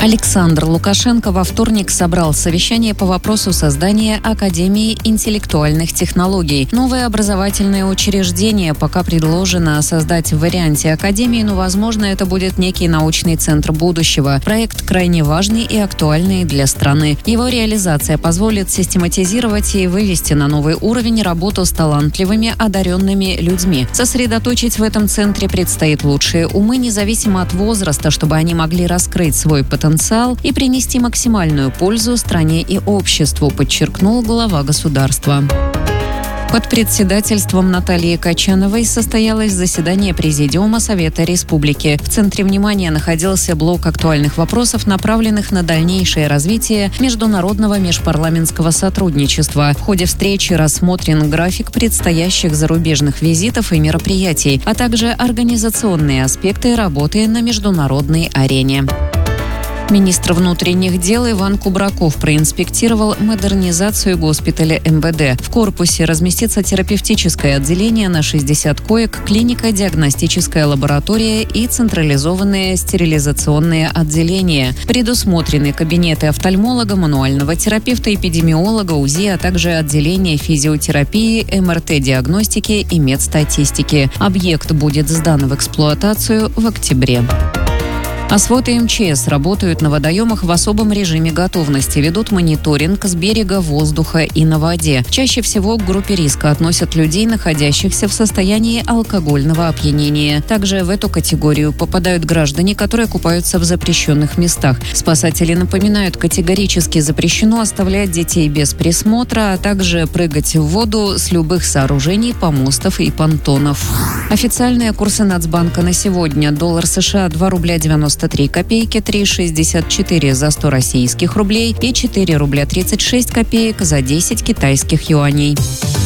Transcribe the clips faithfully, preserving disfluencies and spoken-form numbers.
Александр Лукашенко во вторник собрал совещание по вопросу создания Академии интеллектуальных технологий. Новое образовательное учреждение пока предложено создать в варианте Академии, но, возможно, это будет некий научный центр будущего. Проект крайне важный и актуальный для страны. Его реализация позволит систематизировать и вывести на новый уровень работу с талантливыми, одаренными людьми. Сосредоточить в этом центре предстоит лучшие умы, независимо от возраста, чтобы они могли раскрыть свой потенциал и принести максимальную пользу стране и обществу, подчеркнул глава государства. Под председательством Натальи Качановой состоялось заседание Президиума Совета Республики. В центре внимания находился блок актуальных вопросов, направленных на дальнейшее развитие международного межпарламентского сотрудничества. В ходе встречи рассмотрен график предстоящих зарубежных визитов и мероприятий, а также организационные аспекты работы на международной арене. Министр внутренних дел Иван Кубраков проинспектировал модернизацию госпиталя эм вэ дэ. В корпусе разместится терапевтическое отделение на шестьдесят коек, клиника, диагностическая лаборатория и централизованные стерилизационные отделения. Предусмотрены кабинеты офтальмолога, мануального терапевта, эпидемиолога, УЗИ, а также отделение физиотерапии, эм эр тэ-диагностики и медстатистики. Объект будет сдан в эксплуатацию в октябре. ОСВОТ и эм че эс работают на водоемах в особом режиме готовности, ведут мониторинг с берега, воздуха и на воде. Чаще всего к группе риска относят людей, находящихся в состоянии алкогольного опьянения. Также в эту категорию попадают граждане, которые купаются в запрещенных местах. Спасатели напоминают, категорически запрещено оставлять детей без присмотра, а также прыгать в воду с любых сооружений, помостов и понтонов. Официальные курсы Нацбанка на сегодня. Доллар США два рубля девяносто три копейки, три шестьдесят четыре за сто российских рублей и четыре рубля тридцать шесть копеек за десять китайских юаней.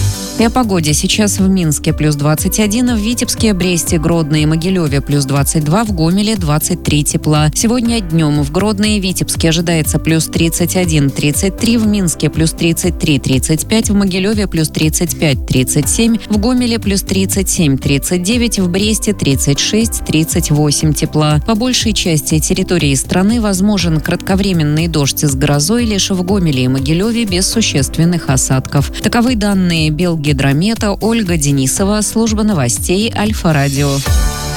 И о погоде. Сейчас в Минске плюс двадцать один, в Витебске, Бресте, Гродно и Могилеве плюс двадцать два, в Гомеле двадцать три тепла. Сегодня днем в Гродно и Витебске ожидается плюс тридцать один тридцать три, в Минске плюс тридцать три тридцать пять, в Могилеве плюс тридцать пять тридцать семь, в Гомеле плюс тридцать семь тридцать девять, в Бресте тридцать шесть тридцать восемь тепла. По большей части территории страны возможен кратковременный дождь с грозой, лишь в Гомеле и Могилеве без существенных осадков. Таковы данные Белгидромета. Ольга Денисова, служба новостей Альфа-Радио.